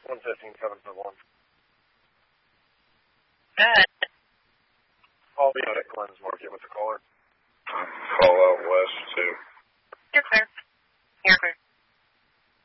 115-771. Good. I'll be out at Glenn's Market with the caller. Call out west, too. You're clear. You're clear.